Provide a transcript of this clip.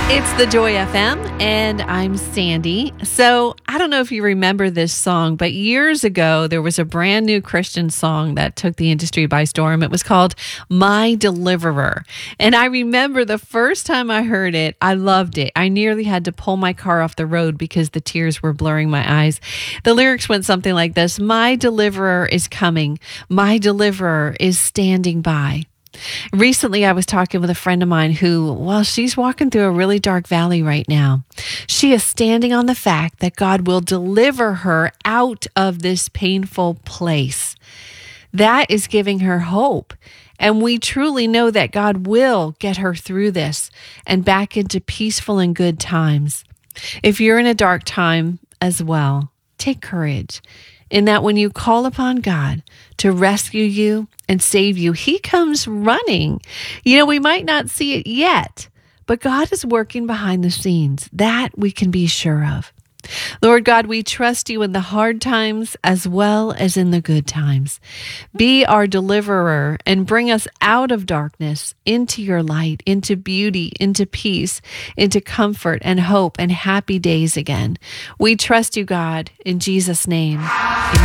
It's the Joy FM, and I'm Sandy. So I don't know if you remember this song, but years ago, there was a brand new Christian song that took the industry by storm. It was called My Deliverer. And I remember the first time I heard it, I loved it. I nearly had to pull my car off the road because the tears were blurring my eyes. The lyrics went something like this: My deliverer is coming. My deliverer is standing by. Recently, I was talking with a friend of mine who, well, she's walking through a really dark valley right now. She is standing on the fact that God will deliver her out of this painful place. That is giving her hope. And we truly know that God will get her through this and back into peaceful and good times. If you're in a dark time as well, take courage in that when you call upon God to rescue you and save you, He comes running. You know, we might not see it yet, but God is working behind the scenes. That we can be sure of. Lord God, we trust you in the hard times as well as in the good times. Be our deliverer and bring us out of darkness into your light, into beauty, into peace, into comfort and hope and happy days again. We trust you, God, in Jesus' name. Amen.